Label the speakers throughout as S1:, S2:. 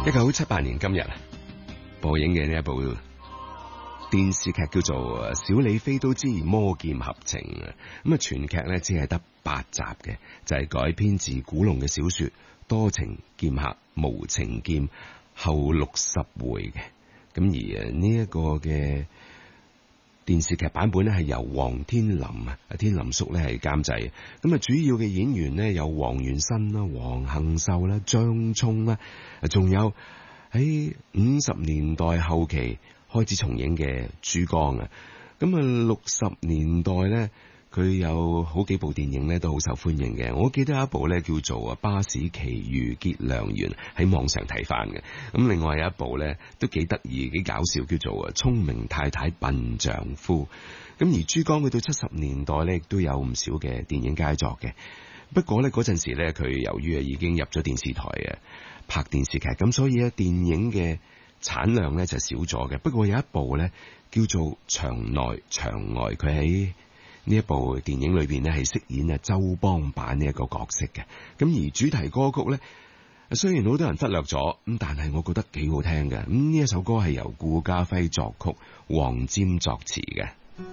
S1: 1978年今日播映嘅呢一部電視劇叫做《小李飛刀之魔劍合情》咁啊，全劇咧只係得8集嘅，就係改編自古龍嘅小說《多情劍客無情劍》後60回嘅。咁而呢一個嘅電視劇版本咧係由黃天林天林叔咧係監製，咁啊主要嘅演員咧有黃元申啦、黃杏秀啦、張聰啦，仲有喺50年代後期開始重映嘅珠江啊，咁啊60年代咧佢有好幾部電影咧都好受歡迎嘅，我記得有一部咧叫做《巴士奇遇結良緣》喺網上睇翻嘅，咁另外有一部咧都幾得意幾搞笑，叫做《聰明太太笨丈夫》。咁而珠江佢到70年代咧亦都有唔少嘅電影佳作嘅，不過咧嗰陣時咧佢由於已經入咗電視台拍電視劇，咁所以咧電影嘅產量咧就少咗嘅。不過有一部咧叫做《牆內牆外》，佢喺呢一部電影裏邊咧係飾演周邦版呢一個角色嘅。咁而主題歌曲咧雖然好多人忽略咗，咁但係我覺得幾好聽嘅。咁呢一首歌係由顧嘉輝作曲、黃霑作詞嘅，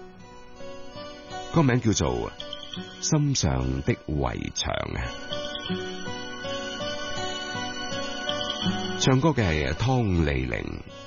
S1: 歌名叫做《心上的圍牆》啊。唱歌嘅係湯麗玲。